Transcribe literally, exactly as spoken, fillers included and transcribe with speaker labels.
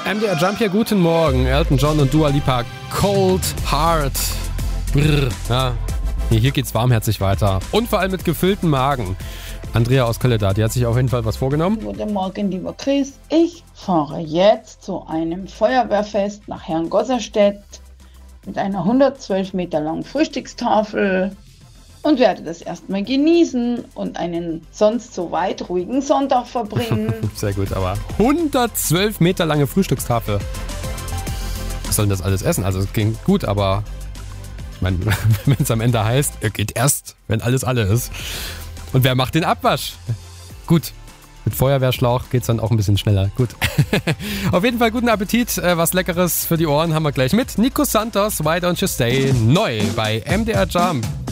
Speaker 1: M D R Jump hier, guten Morgen. Elton John und Dua Lipa, Cold Heart. Brrr, ja. Nee, hier geht's warmherzig weiter. Und vor allem mit gefülltem Magen. Andrea aus Kölle da, die hat sich auf jeden Fall was vorgenommen.
Speaker 2: Guten Morgen, lieber Chris. Ich fahre jetzt zu einem Feuerwehrfest nach Herrngosserstedt mit einer hundertzwölf Meter langen Frühstückstafel und werde das erstmal genießen und einen sonst so weit ruhigen Sonntag verbringen.
Speaker 1: Sehr gut, aber hundertzwölf Meter lange Frühstückstafel. Was soll denn das alles essen? Also es ging gut, aber ich meine, wenn es am Ende heißt, er geht erst, wenn alles alle ist. Und wer macht den Abwasch? Gut, mit Feuerwehrschlauch geht es dann auch ein bisschen schneller. Gut. Auf jeden Fall guten Appetit. Was Leckeres für die Ohren haben wir gleich mit. Nico Santos, Why Don't You Stay? Neu bei M D R Jump.